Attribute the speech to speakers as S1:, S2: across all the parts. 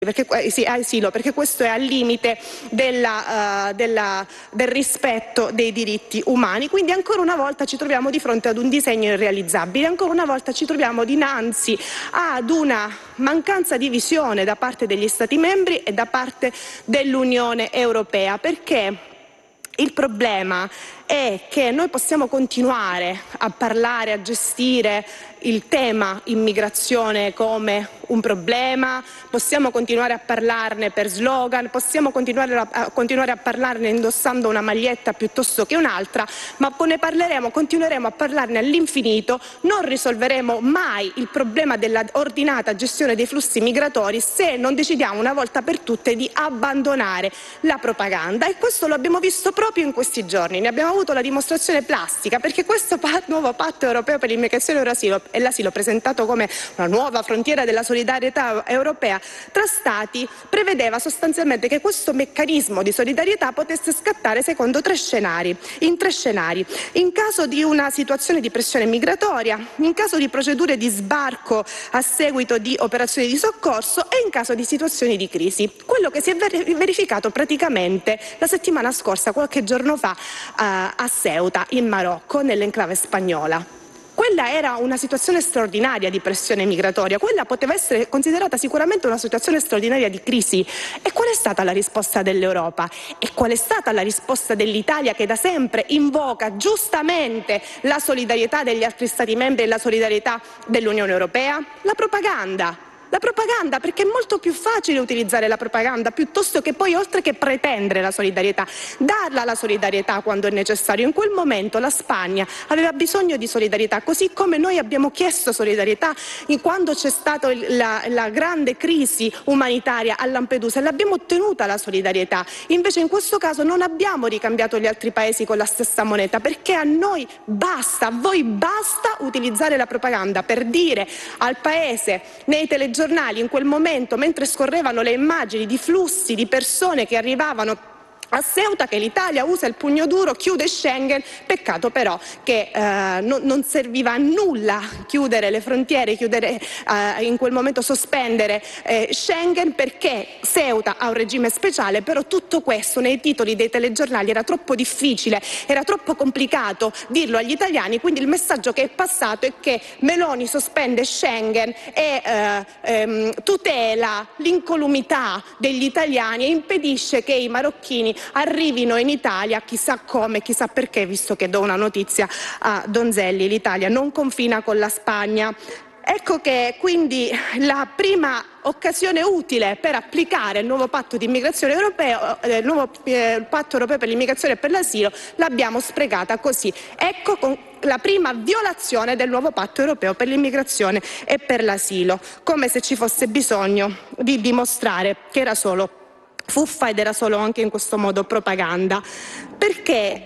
S1: asilo, perché questo è al limite del rispetto dei diritti umani. Quindi ancora una volta ci troviamo di fronte ad un disegno irrealizzabile, ancora una volta ci troviamo dinanzi ad una mancanza di visione da parte degli Stati membri e da parte dell'Unione Europea, perché il problema è che noi possiamo continuare a parlare, a gestire il tema immigrazione come un problema, possiamo continuare a parlarne per slogan, possiamo continuare a parlarne indossando una maglietta piuttosto che un'altra, ma continueremo a parlarne all'infinito, non risolveremo mai il problema della ordinata gestione dei flussi migratori se non decidiamo una volta per tutte di abbandonare la propaganda. E questo lo abbiamo visto proprio in questi giorni, ne abbiamo avuto la dimostrazione plastica, perché questo nuovo patto europeo per l'immigrazione e l'asilo, presentato come una nuova frontiera della solidarietà europea tra Stati, prevedeva sostanzialmente che questo meccanismo di solidarietà potesse scattare secondo tre scenari. In caso di una situazione di pressione migratoria, in caso di procedure di sbarco a seguito di operazioni di soccorso e in caso di situazioni di crisi. Quello che si è verificato praticamente la settimana scorsa, qualche giorno fa, a Ceuta, in Marocco, nell'enclave spagnola. Quella era una situazione straordinaria di pressione migratoria, quella poteva essere considerata sicuramente una situazione straordinaria di crisi. E qual è stata la risposta dell'Europa? E qual è stata la risposta dell'Italia, che da sempre invoca giustamente la solidarietà degli altri Stati membri e la solidarietà dell'Unione Europea? La propaganda, perché è molto più facile utilizzare la propaganda piuttosto che poi, oltre che pretendere la solidarietà, darla la solidarietà quando è necessario. In quel momento la Spagna aveva bisogno di solidarietà, così come noi abbiamo chiesto solidarietà quando c'è stata la grande crisi umanitaria a Lampedusa, e l'abbiamo ottenuta la solidarietà. Invece in questo caso non abbiamo ricambiato gli altri paesi con la stessa moneta, perché a noi basta, a voi basta utilizzare la propaganda per dire al paese nei telegiornali in quel momento, mentre scorrevano le immagini di flussi di persone che arrivavano a Ceuta, che l'Italia usa il pugno duro, chiude Schengen. Peccato però che non serviva a nulla chiudere le frontiere, in quel momento sospendere Schengen, perché Ceuta ha un regime speciale. Però tutto questo nei titoli dei telegiornali era troppo difficile, era troppo complicato dirlo agli italiani, quindi il messaggio che è passato è che Meloni sospende Schengen e tutela l'incolumità degli italiani e impedisce che i marocchini arrivino in Italia, chissà come, chissà perché, visto che do una notizia a Donzelli: l'Italia non confina con la Spagna. Ecco che quindi la prima occasione utile per applicare il nuovo patto di immigrazione europeo, il nuovo patto europeo per l'immigrazione e per l'asilo, l'abbiamo sprecata così. Ecco la prima violazione del nuovo patto europeo per l'immigrazione e per l'asilo, come se ci fosse bisogno di dimostrare che era solo fuffa ed era solo anche in questo modo propaganda, perché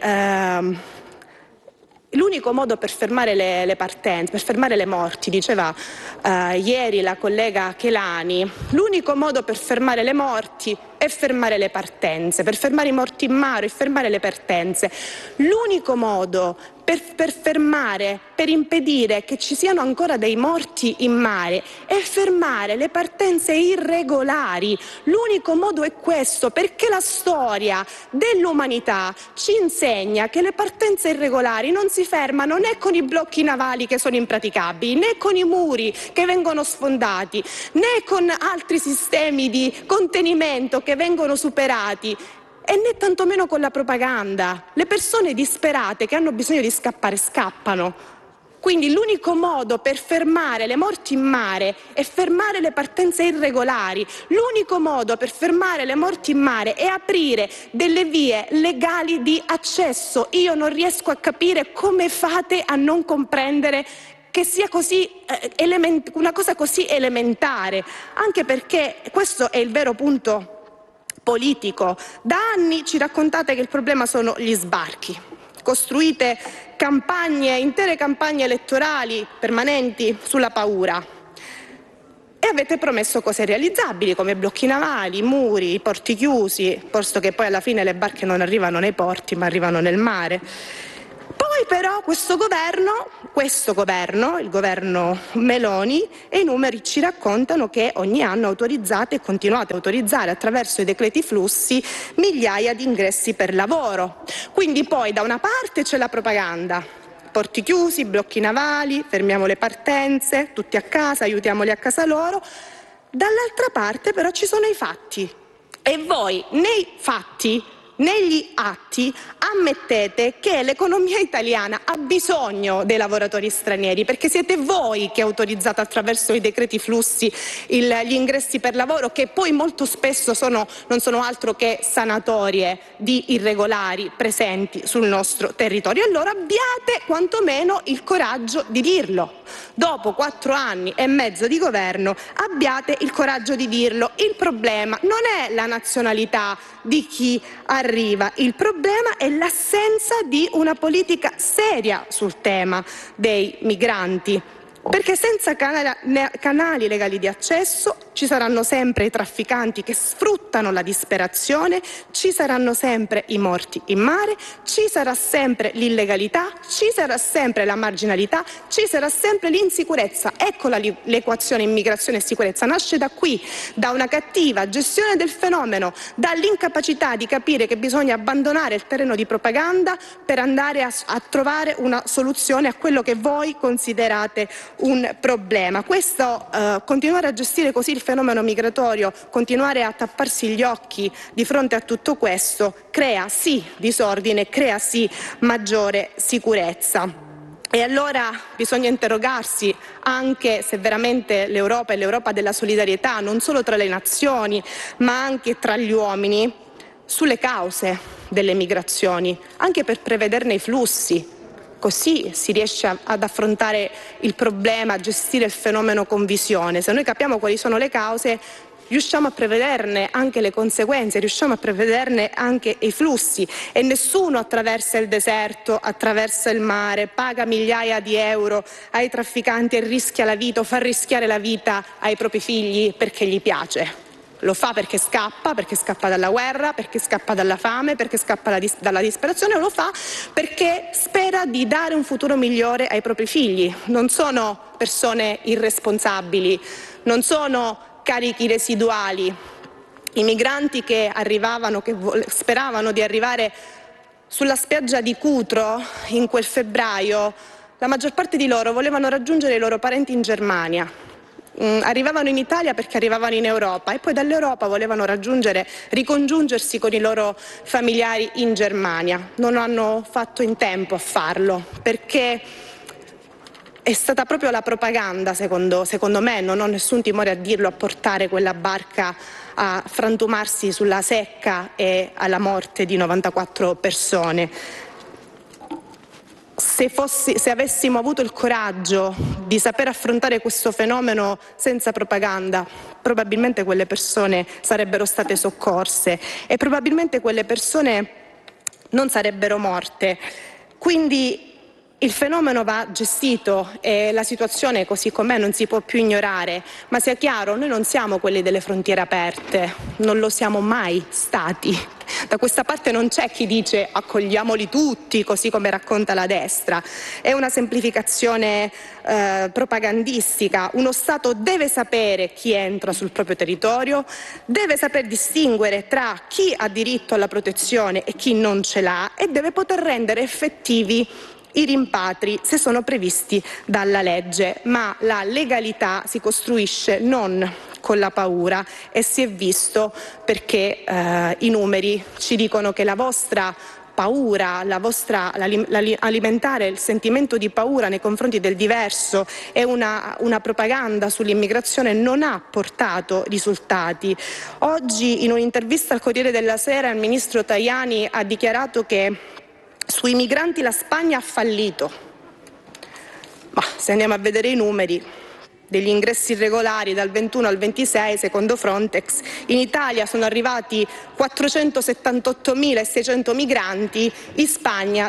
S1: l'unico modo per fermare le partenze, per fermare le morti, diceva ieri la collega Chelani, l'unico modo per fermare le morti è fermare le partenze, per fermare i morti in mare e fermare le partenze. L'unico modo per fermare, per impedire che ci siano ancora dei morti in mare è fermare le partenze irregolari. L'unico modo è questo, perché la storia dell'umanità ci insegna che le partenze irregolari non si fermano né con i blocchi navali, che sono impraticabili, né con i muri che vengono sfondati, né con altri sistemi di contenimento che vengono superati, e né tantomeno con la propaganda. Le persone disperate che hanno bisogno di scappare scappano. Quindi l'unico modo per fermare le morti in mare è fermare le partenze irregolari. L'unico modo per fermare le morti in mare è aprire delle vie legali di accesso. Io non riesco a capire come fate a non comprendere che sia così una cosa così elementare, anche perché questo è il vero punto politico. Da anni ci raccontate che il problema sono gli sbarchi. Costruite intere campagne elettorali permanenti sulla paura. E avete promesso cose realizzabili come blocchi navali, muri, i porti chiusi, posto che poi alla fine le barche non arrivano nei porti ma arrivano nel mare. Poi Poi però questo governo, il governo Meloni, e i numeri ci raccontano che ogni anno autorizzate e continuate a autorizzare attraverso i decreti flussi migliaia di ingressi per lavoro. Quindi poi da una parte c'è la propaganda, porti chiusi, blocchi navali, fermiamo le partenze, tutti a casa, aiutiamoli a casa loro. Dall'altra parte però ci sono i fatti e voi nei fatti, negli atti, ammettete che l'economia italiana ha bisogno dei lavoratori stranieri, perché siete voi che autorizzate attraverso i decreti flussi gli ingressi per lavoro, che poi molto spesso non sono altro che sanatorie di irregolari presenti sul nostro territorio. Allora abbiate quantomeno il coraggio di dirlo. Dopo 4 anni e mezzo di governo abbiate il coraggio di dirlo. Il problema non è la nazionalità di chi arriva, il problema è l'assenza di una politica seria sul tema dei migranti. Perché senza canali legali di accesso ci saranno sempre i trafficanti che sfruttano la disperazione, ci saranno sempre i morti in mare, ci sarà sempre l'illegalità, ci sarà sempre la marginalità, ci sarà sempre l'insicurezza. Ecco l'equazione immigrazione e sicurezza. Nasce da qui, da una cattiva gestione del fenomeno, dall'incapacità di capire che bisogna abbandonare il terreno di propaganda per andare a trovare una soluzione a quello che voi considerate un problema. Continuare a gestire così il fenomeno migratorio, continuare a tapparsi gli occhi di fronte a tutto questo, crea sì disordine, crea sì maggiore sicurezza. E allora bisogna interrogarsi anche se veramente l'Europa è l'Europa della solidarietà, non solo tra le nazioni, ma anche tra gli uomini, sulle cause delle migrazioni, anche per prevederne i flussi. Così si riesce ad affrontare il problema, a gestire il fenomeno con visione. Se noi capiamo quali sono le cause, riusciamo a prevederne anche le conseguenze, riusciamo a prevederne anche i flussi, e nessuno attraversa il deserto, attraversa il mare, paga migliaia di euro ai trafficanti e rischia la vita o fa rischiare la vita ai propri figli perché gli piace. Lo fa perché scappa dalla guerra, perché scappa dalla fame, perché scappa dalla disperazione, o lo fa perché spera di dare un futuro migliore ai propri figli. Non sono persone irresponsabili, non sono carichi residuali. I migranti che arrivavano, che speravano di arrivare sulla spiaggia di Cutro in quel febbraio, la maggior parte di loro volevano raggiungere i loro parenti in Germania. Arrivavano in Italia perché arrivavano in Europa e poi dall'Europa volevano ricongiungersi con i loro familiari in Germania. Non hanno fatto in tempo a farlo perché è stata proprio la propaganda, secondo me, non ho nessun timore a dirlo, a portare quella barca a frantumarsi sulla secca e alla morte di 94 persone. Se avessimo avuto il coraggio di saper affrontare questo fenomeno senza propaganda, probabilmente quelle persone sarebbero state soccorse e probabilmente quelle persone non sarebbero morte. Quindi il fenomeno va gestito e la situazione così com'è non si può più ignorare, ma sia chiaro, noi non siamo quelli delle frontiere aperte, non lo siamo mai stati. Da questa parte non c'è chi dice accogliamoli tutti, così come racconta la destra. È una semplificazione propagandistica. Uno Stato deve sapere chi entra sul proprio territorio, deve saper distinguere tra chi ha diritto alla protezione e chi non ce l'ha e deve poter rendere effettivi i rimpatri se sono previsti dalla legge, ma la legalità si costruisce non con la paura e si è visto perché i numeri ci dicono che la vostra paura, alimentare il sentimento di paura nei confronti del diverso e una propaganda sull'immigrazione non ha portato risultati. Oggi in un'intervista al Corriere della Sera il ministro Tajani ha dichiarato che sui migranti la Spagna ha fallito. Ma se andiamo a vedere i numeri degli ingressi irregolari dal 21 al 26, secondo Frontex, in Italia sono arrivati 478.600 migranti, in Spagna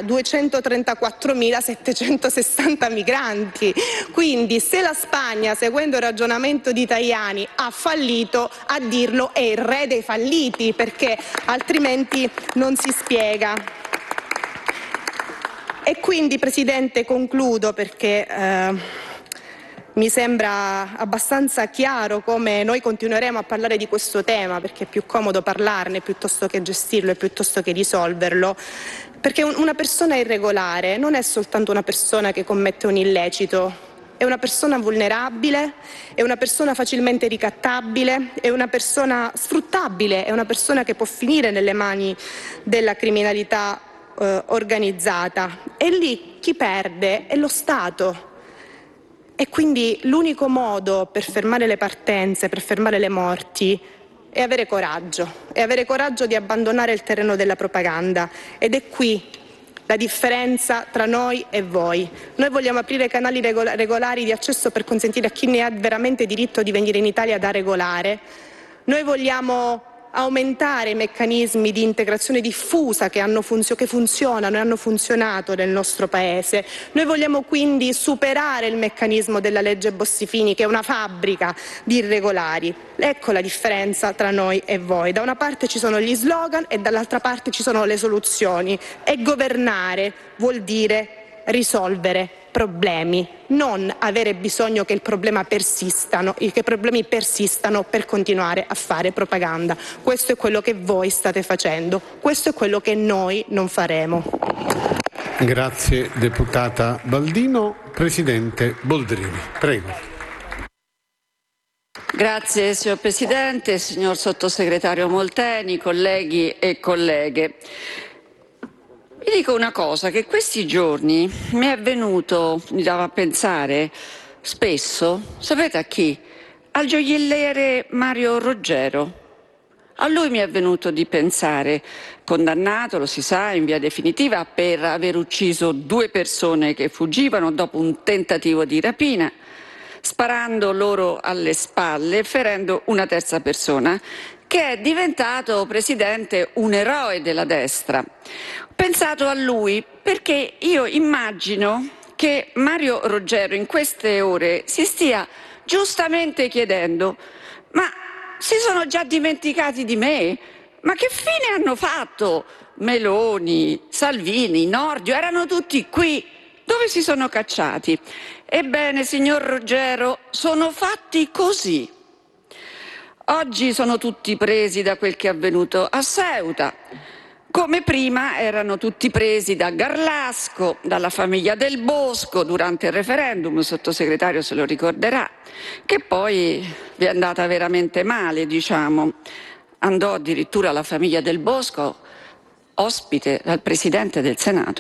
S1: 234.760 migranti. Quindi se la Spagna, seguendo il ragionamento di Tajani, ha fallito, a dirlo è il re dei falliti, perché altrimenti non si spiega. E quindi, Presidente, concludo perché mi sembra abbastanza chiaro come noi continueremo a parlare di questo tema, perché è più comodo parlarne piuttosto che gestirlo e piuttosto che risolverlo, perché una persona irregolare non è soltanto una persona che commette un illecito, è una persona vulnerabile, è una persona facilmente ricattabile, è una persona sfruttabile, è una persona che può finire nelle mani della criminalità organizzata. E lì chi perde è lo Stato. E quindi l'unico modo per fermare le partenze, per fermare le morti, è avere coraggio di abbandonare il terreno della propaganda. Ed è qui la differenza tra noi e voi. Noi vogliamo aprire canali regolari di accesso per consentire a chi ne ha veramente diritto di venire in Italia da regolare. Noi vogliamo aumentare i meccanismi di integrazione diffusa che funzionano e hanno funzionato nel nostro Paese. Noi vogliamo quindi superare il meccanismo della legge Bossi-Fini, che è una fabbrica di irregolari. Ecco la differenza tra noi e voi. Da una parte ci sono gli slogan e dall'altra parte ci sono le soluzioni. E governare vuol dire risolvere problemi, non avere bisogno che i problemi persistano per continuare a fare propaganda. Questo è quello che voi state facendo, questo è quello che noi non faremo.
S2: Grazie deputata Baldino. Presidente Boldrini, prego.
S3: Grazie signor Presidente, signor Sottosegretario Molteni, colleghi e colleghe. Vi dico una cosa, che questi giorni mi dava a pensare spesso, sapete a chi? Al gioielliere Mario Roggero. A lui mi è venuto di pensare, condannato, lo si sa, in via definitiva per aver ucciso 2 persone che fuggivano dopo un tentativo di rapina, sparando loro alle spalle e ferendo una terza persona, che è diventato, Presidente, un eroe della destra. Ho pensato a lui perché io immagino che Mario Roggero in queste ore si stia giustamente chiedendo: ma si sono già dimenticati di me? Ma che fine hanno fatto Meloni, Salvini, Nordio? Erano tutti qui. Dove si sono cacciati? Ebbene, signor Roggero, sono fatti così. Oggi sono tutti presi da quel che è avvenuto a Ceuta, come prima erano tutti presi da Garlasco, dalla famiglia Del Bosco durante il referendum, il sottosegretario se lo ricorderà, che poi vi è andata veramente male, diciamo. Andò addirittura la famiglia Del Bosco ospite dal Presidente del Senato.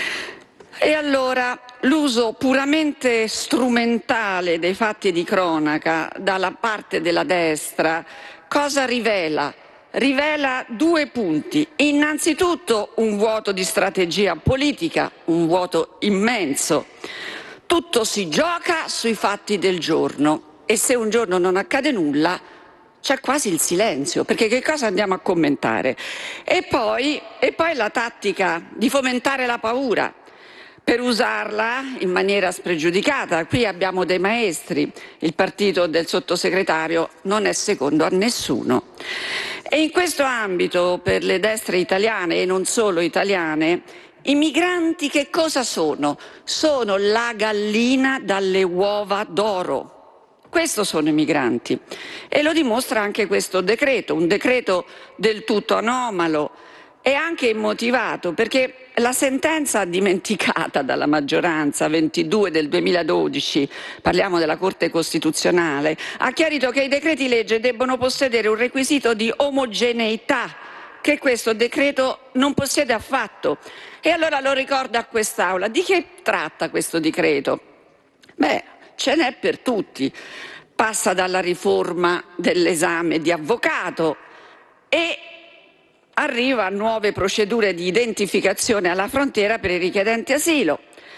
S3: E allora l'uso puramente strumentale dei fatti di cronaca dalla parte della destra cosa rivela? Rivela 2 punti. Innanzitutto un vuoto di strategia politica, un vuoto immenso. Tutto si gioca sui fatti del giorno e se un giorno non accade nulla c'è quasi il silenzio, perché che cosa andiamo a commentare? E poi la tattica di fomentare la paura, per usarla in maniera spregiudicata. Qui abbiamo dei maestri, il partito del sottosegretario non è secondo a nessuno. E in questo ambito, per le destre italiane e non solo italiane, i migranti che cosa sono? Sono la gallina dalle uova d'oro. Questo sono i migranti e lo dimostra anche questo decreto, un decreto del tutto anomalo e anche immotivato, perché la sentenza dimenticata dalla maggioranza 22 del 2012, parliamo della Corte Costituzionale, ha chiarito che i decreti legge debbono possedere un requisito di omogeneità che questo decreto non possiede affatto. E allora lo ricordo a quest'Aula. Di che tratta questo decreto? Beh, ce n'è per tutti. Passa dalla riforma dell'esame di avvocato e arriva a nuove procedure di identificazione alla frontiera per i richiedenti asilo.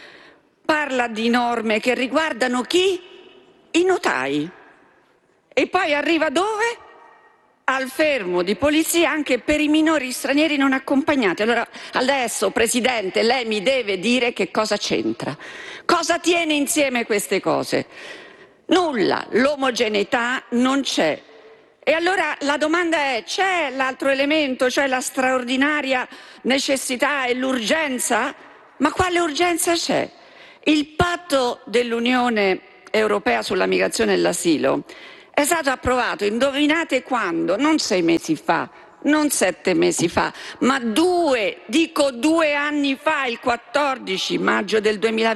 S3: Parla di norme che riguardano chi? I notai. E poi arriva dove? Al fermo di polizia anche per i minori stranieri non accompagnati. Allora, adesso, Presidente, lei mi deve dire che cosa c'entra. Cosa tiene insieme queste cose? Nulla, l'omogeneità non c'è. E allora la domanda è: c'è l'altro elemento, cioè la straordinaria necessità e l'urgenza? Ma quale urgenza c'è? Il patto dell'Unione Europea sulla migrazione e l'asilo è stato approvato, indovinate quando? Non 6 mesi fa, non 7 mesi fa, ma 2 anni fa, il 14 maggio del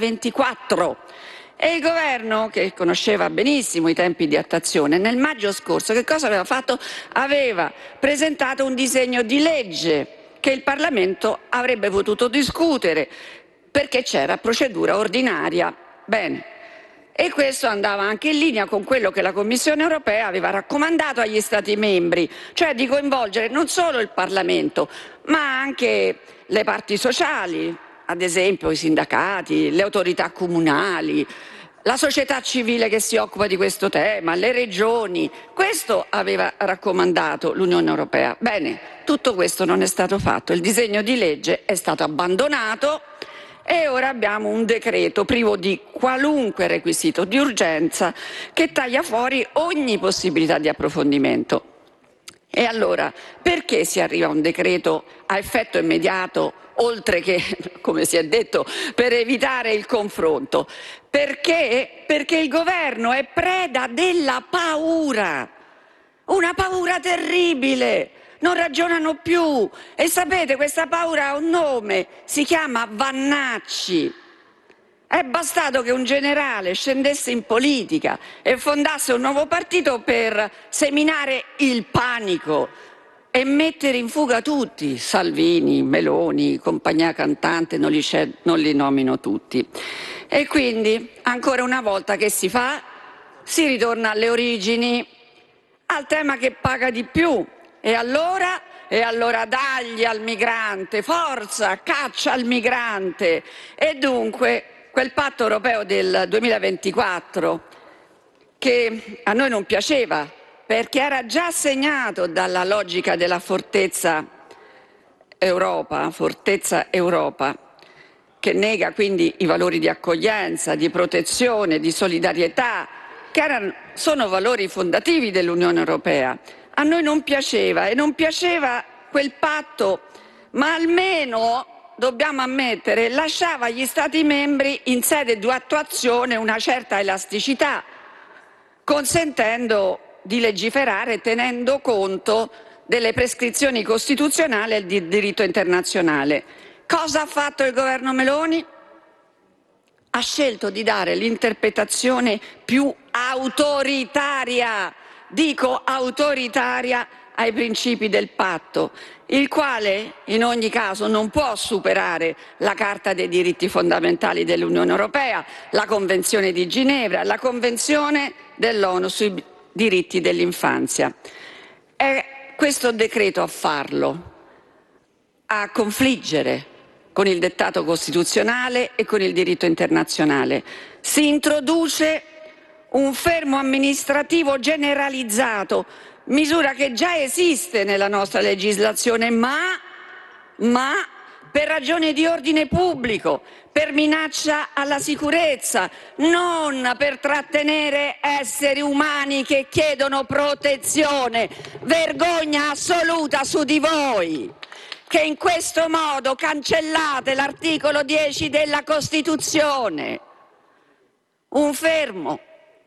S3: 2024. E il governo, che conosceva benissimo i tempi di attuazione, nel maggio scorso che cosa aveva fatto? Aveva presentato un disegno di legge che il Parlamento avrebbe potuto discutere perché c'era procedura ordinaria. Bene. E questo andava anche in linea con quello che la Commissione europea aveva raccomandato agli Stati membri, cioè di coinvolgere non solo il Parlamento, ma anche le parti sociali, ad esempio i sindacati, le autorità comunali, la società civile che si occupa di questo tema, le regioni. Questo aveva raccomandato l'Unione Europea. Bene, tutto questo non è stato fatto. Il disegno di legge è stato abbandonato e ora abbiamo un decreto privo di qualunque requisito di urgenza che taglia fuori ogni possibilità di approfondimento. E allora, perché si arriva a un decreto a effetto immediato, oltre che, come si è detto, per evitare il confronto? Perché il governo è preda della paura, una paura terribile. Non ragionano più e sapete, questa paura ha un nome, si chiama Vannacci. È bastato che un generale scendesse in politica e fondasse un nuovo partito per seminare il panico e mettere in fuga tutti, Salvini, Meloni, compagnia cantante, non li nomino tutti. E quindi, ancora una volta, che si fa? Si ritorna alle origini, al tema che paga di più. E allora dagli al migrante, forza, caccia al migrante. E dunque quel patto europeo del 2024, che a noi non piaceva, perché era già segnato dalla logica della fortezza Europa, che nega quindi i valori di accoglienza, di protezione, di solidarietà, che sono valori fondativi dell'Unione Europea. A noi non piaceva, e non piaceva quel patto, ma almeno, dobbiamo ammettere, lasciava agli Stati membri in sede di attuazione una certa elasticità, consentendo di legiferare tenendo conto delle prescrizioni costituzionali e del diritto internazionale. Cosa ha fatto il governo Meloni? Ha scelto di dare l'interpretazione più autoritaria, dico autoritaria, ai principi del patto, il quale in ogni caso non può superare la Carta dei diritti fondamentali dell'Unione Europea, la Convenzione di Ginevra, la Convenzione dell'ONU sui diritti dell'infanzia. È questo decreto a farlo, a confliggere con il dettato costituzionale e con il diritto internazionale. Si introduce un fermo amministrativo generalizzato, misura che già esiste nella nostra legislazione, ma per ragioni di ordine pubblico, per minaccia alla sicurezza, non per trattenere esseri umani che chiedono protezione. Vergogna assoluta su di voi, che in questo modo cancellate l'articolo 10 della Costituzione. Un fermo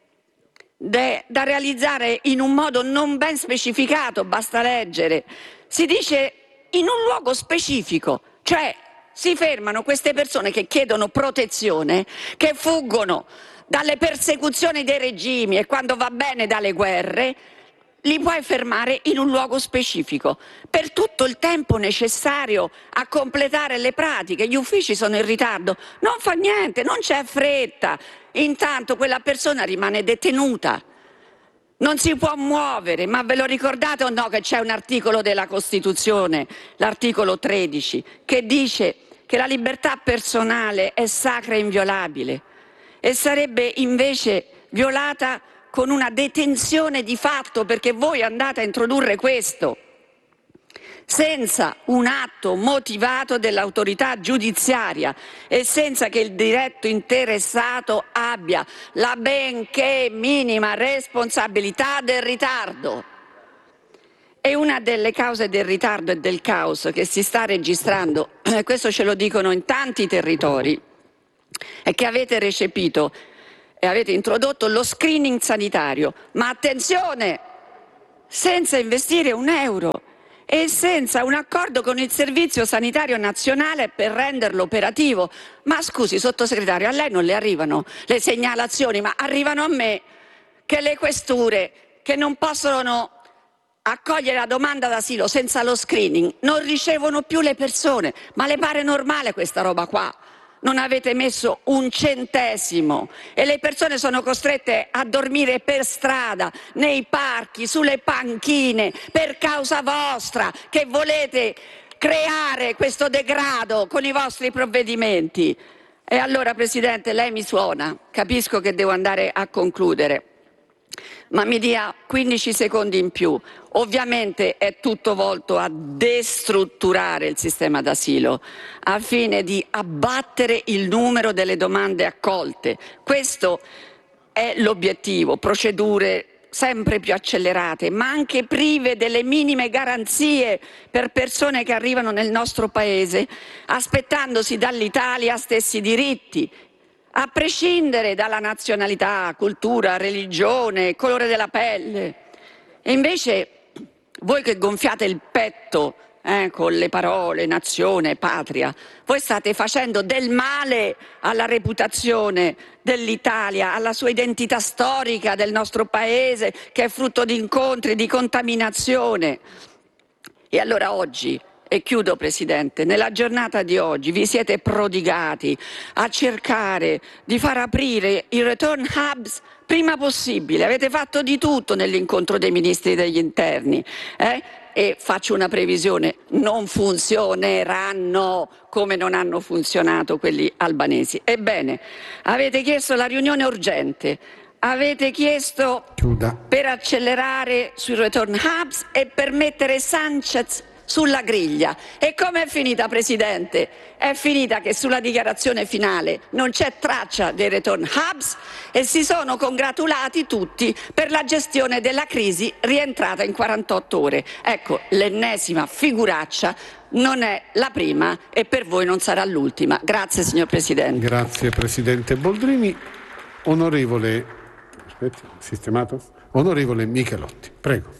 S3: da realizzare in un modo non ben specificato, basta leggere. Si dice in un luogo specifico, cioè si fermano queste persone che chiedono protezione, che fuggono dalle persecuzioni dei regimi e, quando va bene, dalle guerre. Li puoi fermare in un luogo specifico per tutto il tempo necessario a completare le pratiche. Gli uffici sono in ritardo, non fa niente, non c'è fretta. Intanto quella persona rimane detenuta, non si può muovere. Ma ve lo ricordate o no che c'è un articolo della Costituzione, l'articolo 13, che dice che la libertà personale è sacra e inviolabile e sarebbe invece violata con una detenzione di fatto, perché voi andate a introdurre questo senza un atto motivato dell'autorità giudiziaria e senza che il diretto interessato abbia la benché minima responsabilità del ritardo. E una delle cause del ritardo e del caos che si sta registrando, questo ce lo dicono in tanti territori, è che avete recepito e avete introdotto lo screening sanitario, ma attenzione, senza investire un euro e senza un accordo con il Servizio Sanitario Nazionale per renderlo operativo. Ma scusi, sottosegretario, a lei non le arrivano le segnalazioni, ma arrivano a me, che le questure che non possono accogliere la domanda d'asilo senza lo screening non ricevono più le persone. Ma le pare normale questa roba qua? Non avete messo un centesimo e le persone sono costrette a dormire per strada, nei parchi, sulle panchine, per causa vostra, che volete creare questo degrado con i vostri provvedimenti. E allora, Presidente, lei mi suona, capisco che devo andare a concludere, ma mi dia 15 secondi in più. Ovviamente è tutto volto a destrutturare il sistema d'asilo, al fine di abbattere il numero delle domande accolte. Questo è l'obiettivo, procedure sempre più accelerate, ma anche prive delle minime garanzie per persone che arrivano nel nostro Paese, aspettandosi dall'Italia stessi diritti, a prescindere dalla nazionalità, cultura, religione, colore della pelle. E invece voi che gonfiate il petto con le parole nazione, patria, voi state facendo del male alla reputazione dell'Italia, alla sua identità storica del nostro Paese, che è frutto di incontri, di contaminazione. E allora oggi, e chiudo Presidente, nella giornata di oggi vi siete prodigati a cercare di far aprire i return hubs prima possibile, avete fatto di tutto nell'incontro dei ministri degli interni e faccio una previsione, non funzioneranno come non hanno funzionato quelli albanesi. Ebbene, avete chiesto la riunione urgente, avete chiesto per accelerare sui return hubs e per mettere Sanchez sulla griglia. E come è finita, Presidente? È finita che sulla dichiarazione finale non c'è traccia dei return hubs e si sono congratulati tutti per la gestione della crisi rientrata in 48 ore. Ecco, l'ennesima figuraccia, non è la prima e per voi non sarà l'ultima. Grazie, signor Presidente.
S2: Grazie, Presidente Boldrini. Onorevole Michelotti, prego.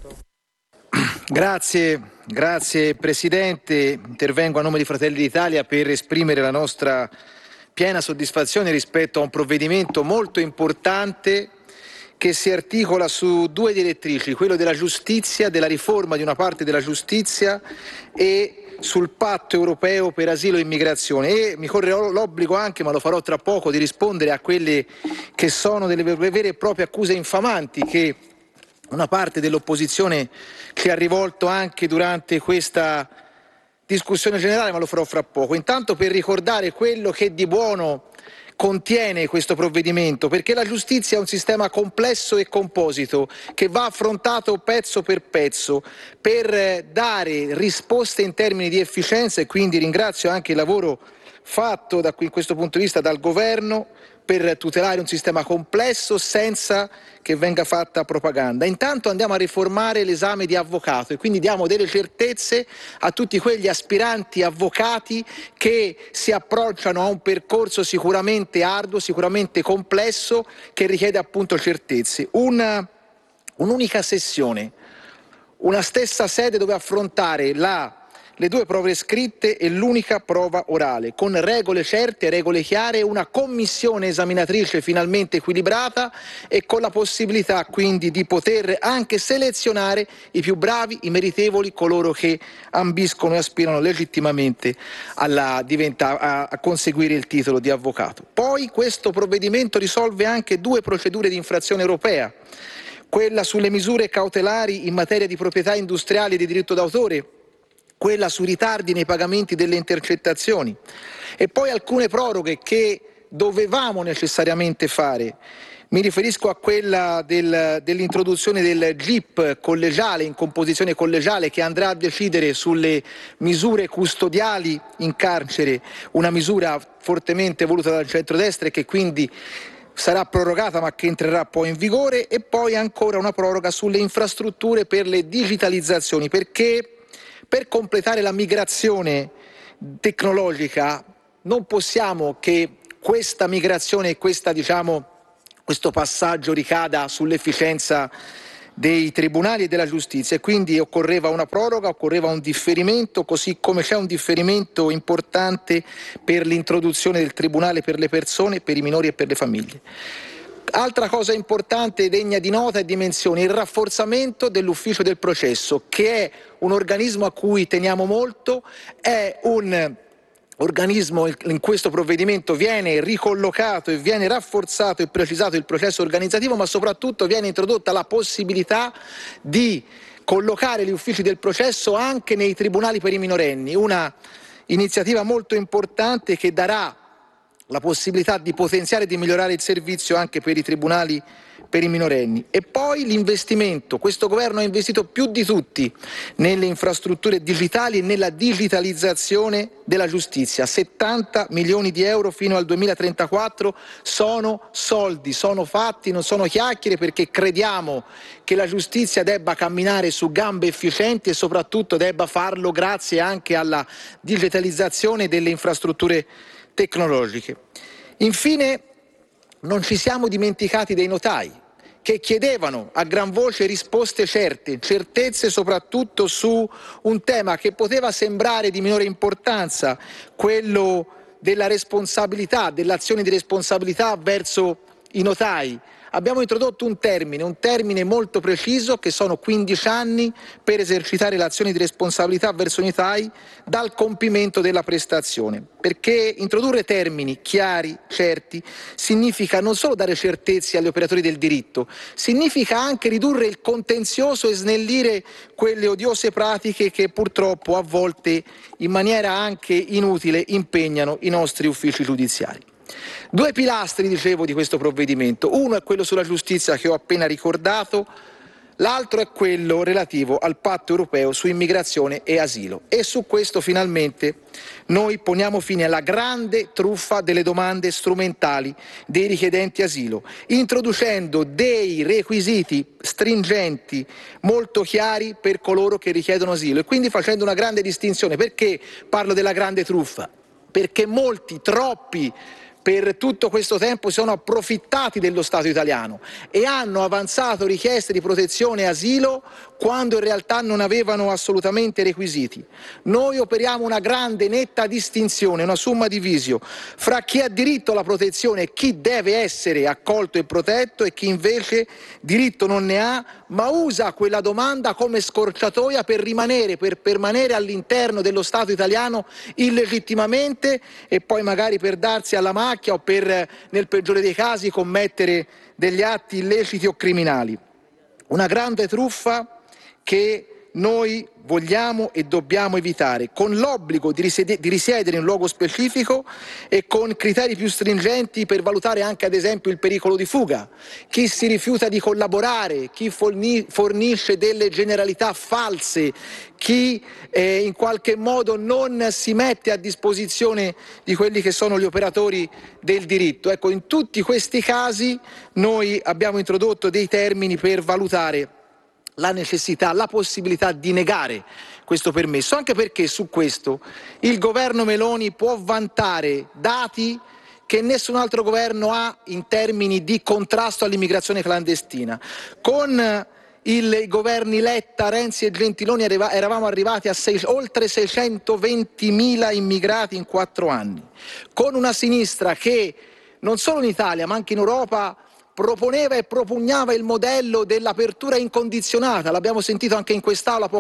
S4: Grazie Presidente, intervengo a nome di Fratelli d'Italia per esprimere la nostra piena soddisfazione rispetto a un provvedimento molto importante che si articola su due direttrici, quello della giustizia, della riforma di una parte della giustizia e sul patto europeo per asilo e immigrazione. E mi corre l'obbligo anche, ma lo farò tra poco, di rispondere a quelle che sono delle vere e proprie accuse infamanti che una parte dell'opposizione ci ha rivolto anche durante questa discussione generale, ma lo farò fra poco. Intanto per ricordare quello che di buono contiene questo provvedimento, perché la giustizia è un sistema complesso e composito che va affrontato pezzo per pezzo per dare risposte in termini di efficienza, e quindi ringrazio anche il lavoro fatto da questo punto di vista dal Governo per tutelare un sistema complesso senza che venga fatta propaganda. Intanto andiamo a riformare l'esame di avvocato e quindi diamo delle certezze a tutti quegli aspiranti avvocati che si approcciano a un percorso sicuramente arduo, sicuramente complesso, che richiede appunto certezze. Un'unica sessione, una stessa sede dove affrontare le due prove scritte e l'unica prova orale, con regole certe, regole chiare, una commissione esaminatrice finalmente equilibrata e con la possibilità quindi di poter anche selezionare i più bravi, i meritevoli, coloro che ambiscono e aspirano legittimamente a conseguire il titolo di avvocato. Poi questo provvedimento risolve anche due procedure di infrazione europea, quella sulle misure cautelari in materia di proprietà industriali e di diritto d'autore, quella sui ritardi nei pagamenti delle intercettazioni e poi alcune proroghe che dovevamo necessariamente fare. Mi riferisco a quella dell'introduzione del GIP collegiale, in composizione collegiale, che andrà a decidere sulle misure custodiali in carcere, una misura fortemente voluta dal centrodestra e che quindi sarà prorogata ma che entrerà poi in vigore, e poi ancora una proroga sulle infrastrutture per le digitalizzazioni, perché per completare la migrazione tecnologica non possiamo che questa migrazione e questo passaggio ricada sull'efficienza dei tribunali e della giustizia, e quindi occorreva una proroga, occorreva un differimento, così come c'è un differimento importante per l'introduzione del tribunale per le persone, per i minori e per le famiglie. Altra cosa importante, degna di nota e di menzione, il rafforzamento dell'ufficio del processo, che è un organismo a cui teniamo molto, è un organismo, in questo provvedimento viene ricollocato e viene rafforzato e precisato il processo organizzativo, ma soprattutto viene introdotta la possibilità di collocare gli uffici del processo anche nei tribunali per i minorenni, una iniziativa molto importante che darà la possibilità di potenziare e di migliorare il servizio anche per i tribunali per i minorenni. E poi l'investimento. Questo governo ha investito più di tutti nelle infrastrutture digitali e nella digitalizzazione della giustizia. 70 milioni di euro fino al 2034 sono soldi, sono fatti, non sono chiacchiere, perché crediamo che la giustizia debba camminare su gambe efficienti e soprattutto debba farlo grazie anche alla digitalizzazione delle infrastrutture tecnologiche. Infine, non ci siamo dimenticati dei notai, che chiedevano a gran voce risposte certe, certezze soprattutto su un tema che poteva sembrare di minore importanza, quello della responsabilità, dell'azione di responsabilità verso i notai. Abbiamo introdotto un termine molto preciso, che sono 15 anni per esercitare l'azione di responsabilità verso i notai dal compimento della prestazione, perché introdurre termini chiari, certi, significa non solo dare certezze agli operatori del diritto, significa anche ridurre il contenzioso e snellire quelle odiose pratiche che purtroppo a volte in maniera anche inutile impegnano i nostri uffici giudiziari. Due pilastri, dicevo, di questo provvedimento. Uno è quello sulla giustizia che ho appena ricordato, l'altro è quello relativo al patto europeo su immigrazione e asilo. E su questo finalmente noi poniamo fine alla grande truffa delle domande strumentali dei richiedenti asilo, introducendo dei requisiti stringenti, molto chiari per coloro che richiedono asilo, e quindi facendo una grande distinzione. Perché parlo della grande truffa? Perché molti, troppi, per tutto questo tempo si sono approfittati dello Stato italiano e hanno avanzato richieste di protezione e asilo quando in realtà non avevano assolutamente requisiti. Noi operiamo una grande, netta distinzione, una summa divisio fra chi ha diritto alla protezione e chi deve essere accolto e protetto, e chi invece diritto non ne ha, ma usa quella domanda come scorciatoia per permanere all'interno dello Stato italiano illegittimamente, e poi magari per darsi alla macchia o per, nel peggiore dei casi, commettere degli atti illeciti o criminali. Una grande truffa che noi vogliamo e dobbiamo evitare, con l'obbligo di risiedere in un luogo specifico e con criteri più stringenti per valutare anche, ad esempio, il pericolo di fuga. Chi si rifiuta di collaborare, chi fornisce delle generalità false, chi in qualche modo non si mette a disposizione di quelli che sono gli operatori del diritto. Ecco, in tutti questi casi noi abbiamo introdotto dei termini per valutare la necessità, la possibilità di negare questo permesso, anche perché su questo il governo Meloni può vantare dati che nessun altro governo ha in termini di contrasto all'immigrazione clandestina. Con i governi Letta, Renzi e Gentiloni eravamo arrivati a oltre 620.000 immigrati in 4 anni, con una sinistra che non solo in Italia ma anche in Europa proponeva e propugnava il modello dell'apertura incondizionata. L'abbiamo sentito anche in quest'Aula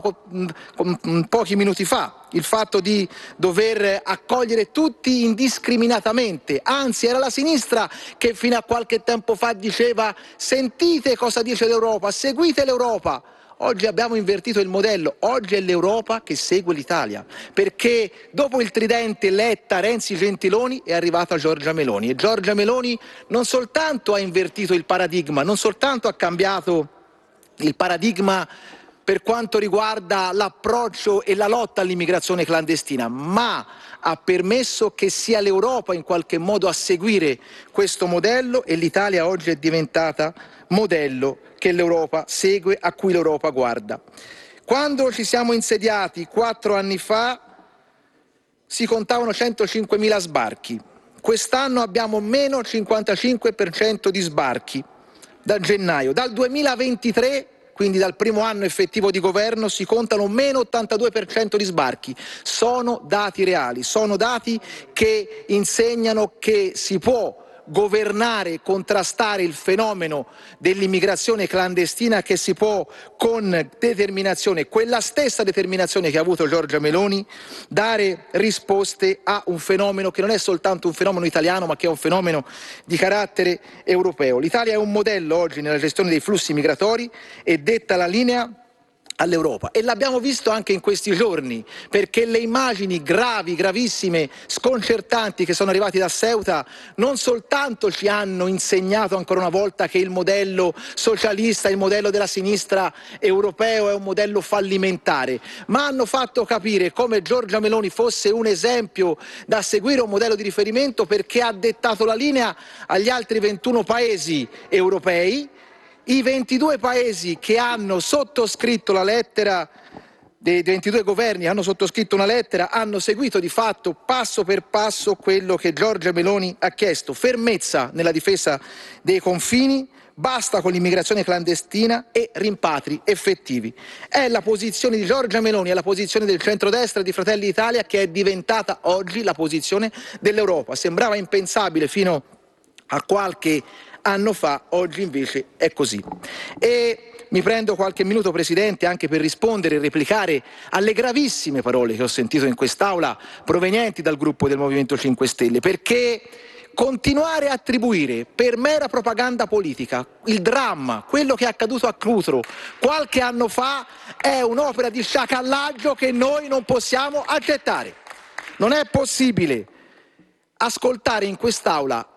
S4: pochi minuti fa, il fatto di dover accogliere tutti indiscriminatamente. Anzi, era la sinistra che fino a qualche tempo fa diceva: sentite cosa dice l'Europa, seguite l'Europa. Oggi abbiamo invertito il modello, oggi è l'Europa che segue l'Italia, perché dopo il tridente Letta, Renzi, Gentiloni è arrivata Giorgia Meloni, e Giorgia Meloni non soltanto ha invertito il paradigma, non soltanto ha cambiato il paradigma per quanto riguarda l'approccio e la lotta all'immigrazione clandestina, ma ha permesso che sia l'Europa in qualche modo a seguire questo modello, e l'Italia oggi è diventata modello che l'Europa segue, a cui l'Europa guarda. Quando ci siamo insediati 4 anni fa si contavano 105.000 sbarchi. Quest'anno abbiamo meno 55% di sbarchi da gennaio. Dal 2023, quindi dal primo anno effettivo di governo, si contano meno 82% di sbarchi. Sono dati reali, sono dati che insegnano che si può governare e contrastare il fenomeno dell'immigrazione clandestina, che si può con determinazione, quella stessa determinazione che ha avuto Giorgia Meloni, dare risposte a un fenomeno che non è soltanto un fenomeno italiano, ma che è un fenomeno di carattere europeo. L'Italia è un modello oggi nella gestione dei flussi migratori e detta la linea all'Europa, e l'abbiamo visto anche in questi giorni, perché le immagini gravi, gravissime, sconcertanti che sono arrivate da Ceuta non soltanto ci hanno insegnato ancora una volta che il modello socialista, il modello della sinistra europeo è un modello fallimentare, ma hanno fatto capire come Giorgia Meloni fosse un esempio da seguire, un modello di riferimento, perché ha dettato la linea agli altri 21 paesi europei. I 22 paesi che hanno sottoscritto la lettera, dei 22 governi hanno sottoscritto una lettera, hanno seguito di fatto passo per passo quello che Giorgia Meloni ha chiesto: fermezza nella difesa dei confini, basta con l'immigrazione clandestina e rimpatri effettivi. È la posizione di Giorgia Meloni, è la posizione del centrodestra e di Fratelli d'Italia, che è diventata oggi la posizione dell'Europa. Sembrava impensabile fino a qualche anno fa, oggi invece è così. E mi prendo qualche minuto, Presidente, anche per rispondere e replicare alle gravissime parole che ho sentito in quest'Aula provenienti dal gruppo del Movimento 5 Stelle, perché continuare a attribuire per mera propaganda politica il dramma, quello che è accaduto a Cutro qualche anno fa, è un'opera di sciacallaggio che noi non possiamo accettare. Non è possibile ascoltare in quest'Aula,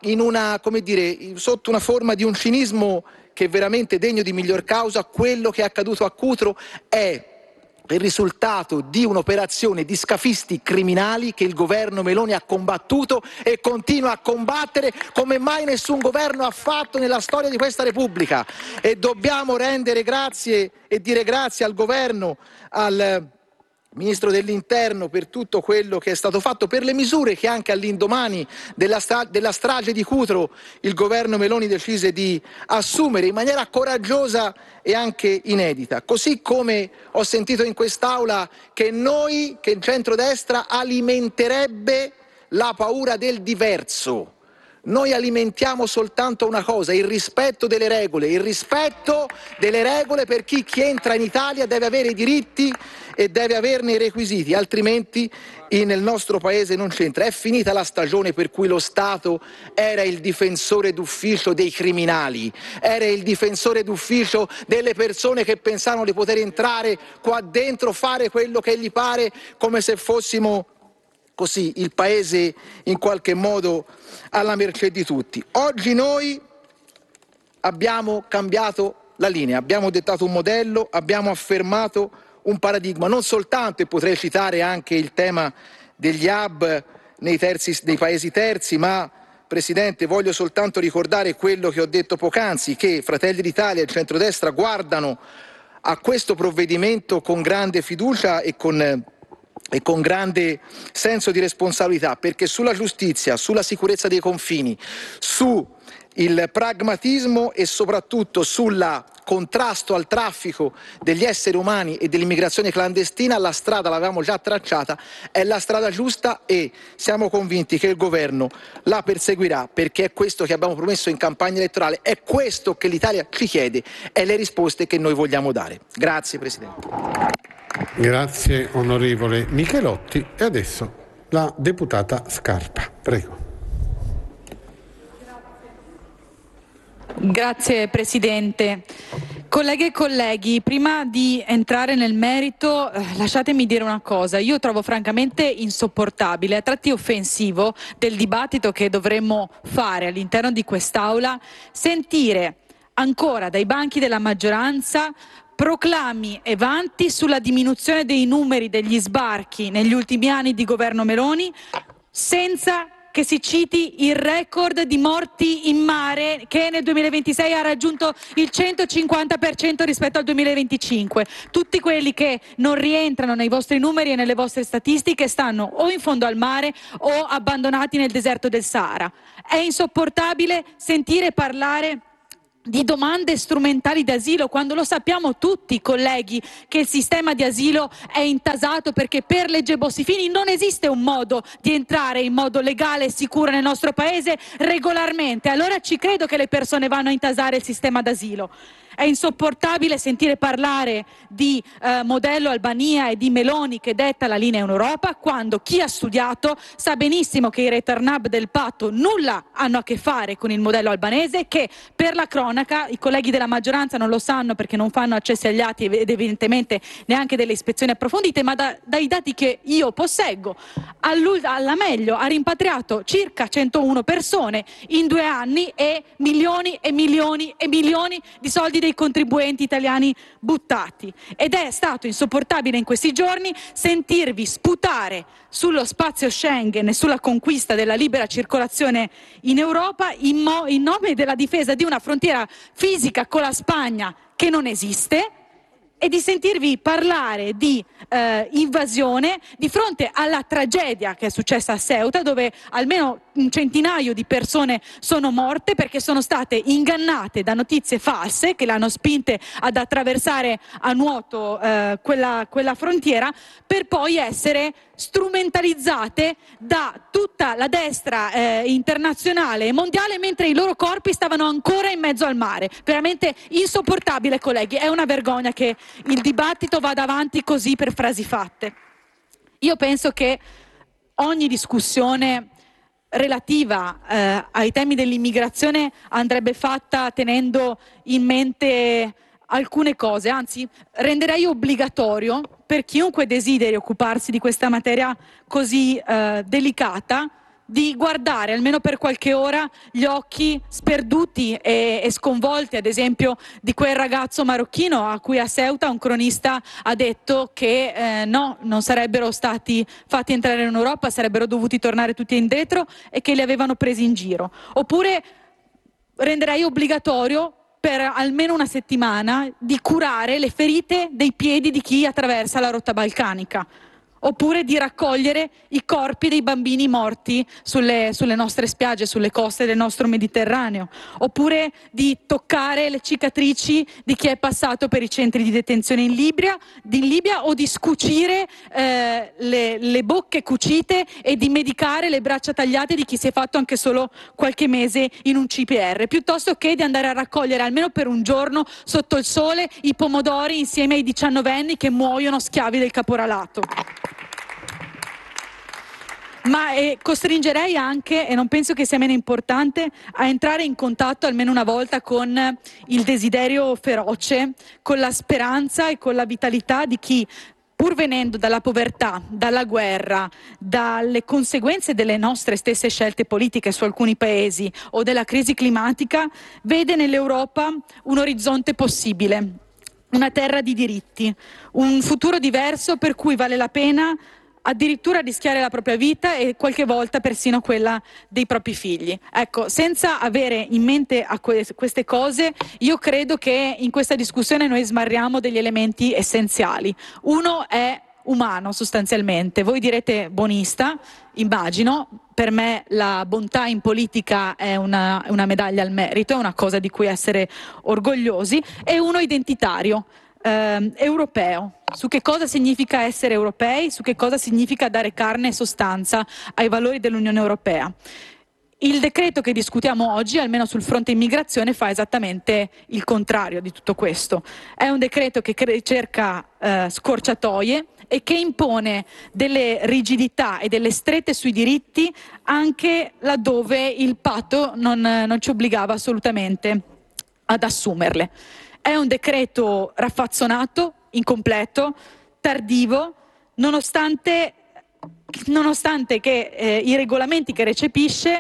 S4: sotto una forma di un cinismo che è veramente degno di miglior causa, quello che è accaduto a Cutro è il risultato di un'operazione di scafisti criminali che il governo Meloni ha combattuto e continua a combattere come mai nessun governo ha fatto nella storia di questa Repubblica. E dobbiamo rendere grazie e dire grazie al governo, al Ministro dell'Interno, per tutto quello che è stato fatto, per le misure che anche all'indomani della strage di Cutro il governo Meloni decise di assumere in maniera coraggiosa e anche inedita. Così come ho sentito in quest'Aula che il centrodestra alimenterebbe la paura del diverso. Noi alimentiamo soltanto una cosa: il rispetto delle regole. Il rispetto delle regole per chi entra in Italia deve avere i diritti e deve averne i requisiti, altrimenti nel nostro Paese non c'entra. È finita la stagione per cui lo Stato era il difensore d'ufficio dei criminali, era il difensore d'ufficio delle persone che pensavano di poter entrare qua dentro, fare quello che gli pare, come se fossimo così il Paese in qualche modo alla mercé di tutti. Oggi noi abbiamo cambiato la linea, abbiamo dettato un modello, abbiamo affermato un paradigma, non soltanto, e potrei citare anche il tema degli hub nei paesi terzi, ma, Presidente, voglio soltanto ricordare quello che ho detto poc'anzi, che Fratelli d'Italia e il centrodestra guardano a questo provvedimento con grande fiducia e con grande senso di responsabilità, perché sulla giustizia, sulla sicurezza dei confini, sul pragmatismo e soprattutto sul contrasto al traffico degli esseri umani e dell'immigrazione clandestina, la strada l'avevamo già tracciata, è la strada giusta e siamo convinti che il governo la perseguirà, perché è questo che abbiamo promesso in campagna elettorale, è questo che l'Italia ci chiede e le risposte che noi vogliamo dare. Grazie, Presidente.
S2: Grazie onorevole Michelotti. E adesso la deputata Scarpa. Prego.
S5: Grazie Presidente. Colleghe e colleghi, prima di entrare nel merito, lasciatemi dire una cosa. Io trovo francamente insopportabile, a tratti offensivo, del dibattito che dovremmo fare all'interno di quest'Aula, sentire ancora dai banchi della maggioranza proclami e vanti sulla diminuzione dei numeri degli sbarchi negli ultimi anni di governo Meloni, senza che si citi il record di morti in mare che nel 2026 ha raggiunto il 150% rispetto al 2025. Tutti quelli che non rientrano nei vostri numeri e nelle vostre statistiche stanno o in fondo al mare o abbandonati nel deserto del Sahara. È insopportabile sentire parlare di domande strumentali d'asilo, quando lo sappiamo tutti, colleghi, che il sistema di asilo è intasato perché per legge Bossi-Fini non esiste un modo di entrare in modo legale e sicuro nel nostro paese regolarmente. Allora ci credo che le persone vanno a intasare il sistema d'asilo. È insopportabile sentire parlare di modello Albania e di Meloni che detta la linea in Europa, quando chi ha studiato sa benissimo che i return hub del patto nulla hanno a che fare con il modello albanese, che per la cronaca, i colleghi della maggioranza non lo sanno perché non fanno accessi agli atti ed evidentemente neanche delle ispezioni approfondite, ma dai dati che io posseggo, alla meglio ha rimpatriato circa 101 persone in 2 anni e milioni e milioni e milioni di soldi dei contribuenti italiani buttati. Ed è stato insopportabile in questi giorni sentirvi sputare sullo spazio Schengen e sulla conquista della libera circolazione in Europa in nome della difesa di una frontiera fisica con la Spagna che non esiste, e di sentirvi parlare di invasione di fronte alla tragedia che è successa a Ceuta, dove almeno un centinaio di persone sono morte perché sono state ingannate da notizie false che le hanno spinte ad attraversare a nuoto quella frontiera, per poi essere strumentalizzate da tutta la destra internazionale e mondiale mentre i loro corpi stavano ancora in mezzo al mare. Veramente insopportabile, colleghi, è una vergogna che il dibattito vada avanti così per frasi fatte. Io penso che ogni discussione relativa ai temi dell'immigrazione andrebbe fatta tenendo in mente alcune cose, anzi renderei obbligatorio per chiunque desideri occuparsi di questa materia così delicata di guardare almeno per qualche ora gli occhi sperduti e sconvolti, ad esempio, di quel ragazzo marocchino a cui a Ceuta un cronista ha detto che no, non sarebbero stati fatti entrare in Europa, sarebbero dovuti tornare tutti indietro e che li avevano presi in giro. Oppure renderei obbligatorio per almeno una settimana di curare le ferite dei piedi di chi attraversa la rotta balcanica, oppure di raccogliere i corpi dei bambini morti sulle nostre spiagge, sulle coste del nostro Mediterraneo, oppure di toccare le cicatrici di chi è passato per i centri di detenzione in Libia o di scucire le bocche cucite e di medicare le braccia tagliate di chi si è fatto anche solo qualche mese in un CPR, piuttosto che di andare a raccogliere almeno per un giorno sotto il sole i pomodori insieme ai 19enni che muoiono schiavi del caporalato. Ma costringerei anche, e non penso che sia meno importante, a entrare in contatto almeno una volta con il desiderio feroce, con la speranza e con la vitalità di chi, pur venendo dalla povertà, dalla guerra, dalle conseguenze delle nostre stesse scelte politiche su alcuni paesi o della crisi climatica, vede nell'Europa un orizzonte possibile, una terra di diritti, un futuro diverso per cui vale la pena addirittura rischiare la propria vita e qualche volta persino quella dei propri figli. Ecco, senza avere in mente queste cose, io credo che in questa discussione noi smarriamo degli elementi essenziali. Uno è umano sostanzialmente. Voi direte buonista, immagino. Per me la bontà in politica è una medaglia al merito, è una cosa di cui essere orgogliosi. E uno identitario. Europeo, su che cosa significa essere europei, su che cosa significa dare carne e sostanza ai valori dell'Unione Europea. Il decreto che discutiamo oggi, almeno sul fronte immigrazione, fa esattamente il contrario di tutto questo. È un decreto che cerca scorciatoie e che impone delle rigidità e delle strette sui diritti anche laddove il patto non ci obbligava assolutamente ad assumerle. È un decreto raffazzonato, incompleto, tardivo, nonostante che i regolamenti che recepisce